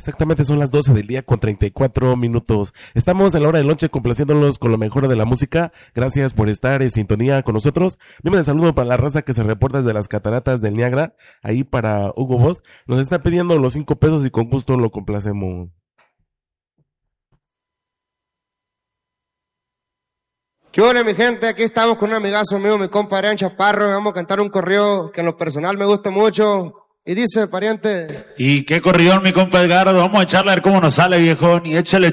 Exactamente son las 12 del día con 34 minutos. Estamos en la hora del lonche complaciéndolos con lo mejor de la música. Gracias por estar en sintonía con nosotros. Mismo el saludo para la raza que se reporta desde las cataratas del Niágara. Ahí para Hugo Boss. Nos está pidiendo los 5 pesos y con gusto lo complacemos. ¿Qué onda, mi gente? Aquí estamos con un amigazo mío, mi compa Adrián Chaparro. Vamos a cantar un corrido que en lo personal me gusta mucho. Y dice, pariente. ¿Y qué corrión, mi compa Edgardo? Vamos a echarle a ver cómo nos sale, viejón. Y échale.